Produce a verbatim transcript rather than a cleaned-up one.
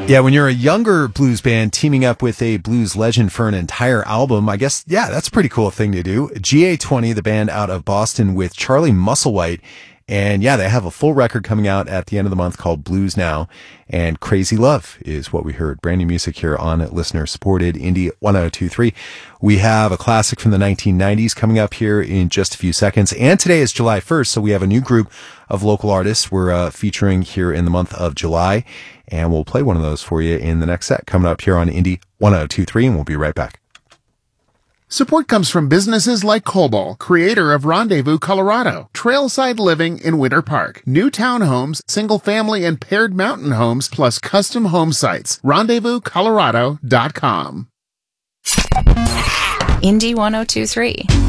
Yeah, when you're a younger blues band teaming up with a blues legend for an entire album, I guess, yeah, that's a pretty cool thing to do. G A twenty, the band out of Boston with Charlie Musselwhite. And yeah, they have a full record coming out at the end of the month called Blues Now. And Crazy Love is what we heard. Brand new music here on listener supported Indie one oh two three. We have a classic from the nineteen nineties coming up here in just a few seconds. And today is July first, so we have a new group of local artists we're uh, featuring here in the month of July. And we'll play one of those for you in the next set coming up here on Indie one oh two three, and we'll be right back. Support comes from businesses like Cobol, creator of Rendezvous, Colorado, Trailside Living in Winter Park, new townhomes, single-family and paired mountain homes, plus custom home sites. rendezvous colorado dot com. Indie one oh two three.